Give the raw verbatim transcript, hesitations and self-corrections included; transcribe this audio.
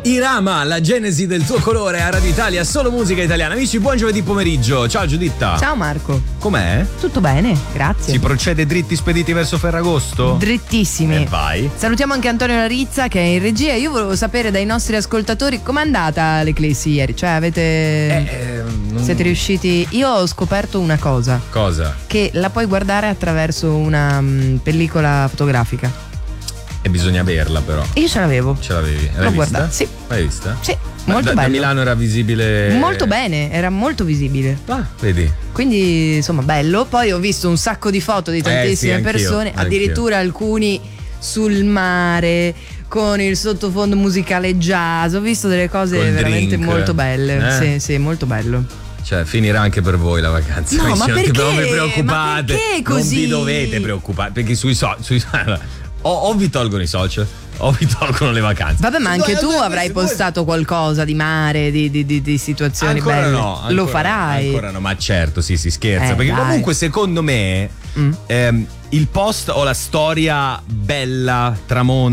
Irama, la genesi del tuo colore a Radio Italia, solo musica italiana. Amici, buon giovedì pomeriggio. Ciao Giuditta. Ciao Marco. Com'è? Tutto bene, grazie. Si procede dritti spediti verso Ferragosto? Drittissimi. E vai. Salutiamo anche Antonio Larizza che è in regia. Io volevo sapere dai nostri ascoltatori com'è andata l'Eclissi ieri. Cioè avete Eh, eh, non... Siete riusciti? Io ho scoperto una cosa. Cosa? Che la puoi guardare attraverso una um, pellicola fotografica. E bisogna averla però. Io ce l'avevo. Ce l'avevi? L'hai L'ho vista? guardata, sì. L'hai vista? Sì, Ma molto da, bello. Da Milano era visibile. Molto bene, era molto visibile. Ah, vedi. Quindi insomma bello. Poi ho visto un sacco di foto di tantissime Eh, sì, anch'io, persone, anch'io. addirittura alcuni sul mare con il sottofondo musicale jazz. Ho visto delle cose Col veramente drink. molto belle. Eh? Sì, sì, molto bello. Cioè, finirà anche per voi la vacanza. No, ma non perché? Non vi preoccupate. Ma perché così? Non vi dovete preoccupare. Perché sui social. O, o vi tolgono i social, o vi tolgono le vacanze. Vabbè, ma anche No, tu allora, avrai se vuoi- postato qualcosa di mare, di, di, di, di situazioni Ancora belle. no, ancora, Lo farai. Ancora no, ma certo, sì, si scherza. Eh, perché dai. comunque, secondo me, Mm. ehm, il post o la storia bella, tramonto.